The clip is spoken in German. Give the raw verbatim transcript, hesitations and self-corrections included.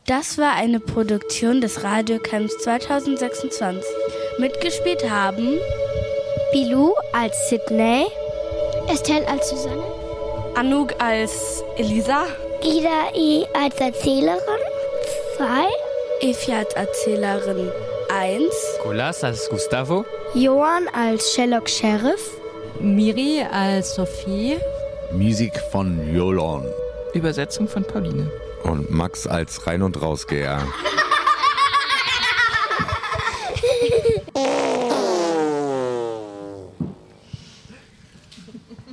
Das war eine Produktion des Radiocamps zwanzig sechsundzwanzig. Mitgespielt haben Bilou als Sydney, Estelle als Susanne, Anouk als Elisa, Ida I als Erzählerin zwei, Efi als Erzählerin eins, Colas als Gustavo, Johann als Sherlock Sheriff, Miri als Sophie, Musik von Jolon, Übersetzung von Pauline und Max als Rein- und Rausgeher.